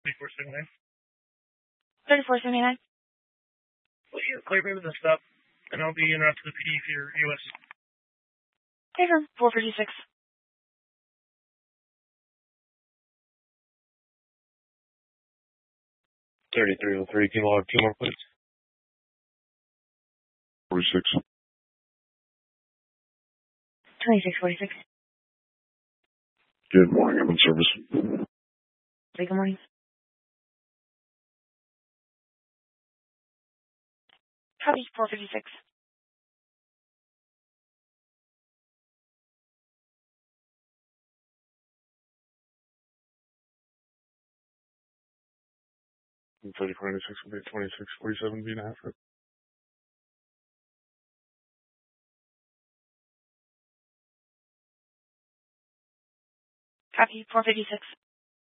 3479. 3479. Well, you clear me with the stop, and I'll be en route to the PD for your US. Favor 456. 3303, can you log 2 more, please? 46. 2646. Good morning, I'm in service. Say good morning. Copy 456. And 3496 will be 2647 being after. Copy 456.